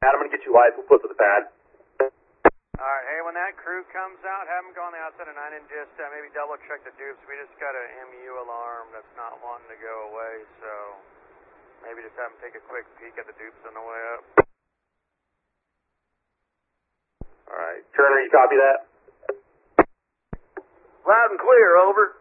I'm going to get you live. We'll flip to the pad. Alright, hey, when that crew comes out, have them go on the outside of 9 and just maybe double check the dupes. We just got an MU alarm that's not wanting to go away, so maybe just have them take a quick peek at the dupes on the way up. Alright, Turner, you copy that? Loud and clear, over.